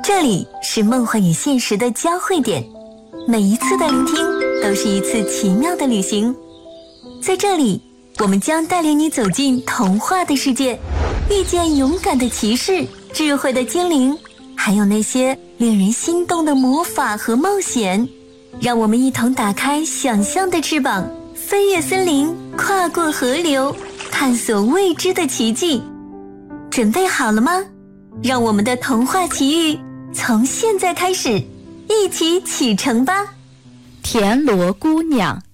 这里是梦幻与现实的交汇点，每一次的聆听都是一次奇妙的旅行。在这里，我们将带领你走进童话的世界，遇见勇敢的骑士、智慧的精灵，还有那些令人心动的魔法和冒险。让我们一同打开想象的翅膀，飞越森林，跨过河流，探索未知的奇迹。准备好了吗？让我们的童话奇遇从现在开始，一起启程吧！ 田螺姑娘。